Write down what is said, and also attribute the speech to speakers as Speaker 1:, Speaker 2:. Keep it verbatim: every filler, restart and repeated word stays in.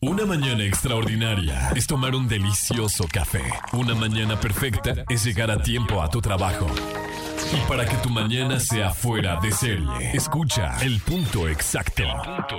Speaker 1: Una mañana extraordinaria es tomar un delicioso café. Una mañana perfecta es llegar a tiempo a tu trabajo. Y para que tu mañana sea fuera de serie, escucha El Punto Exacto. El Punto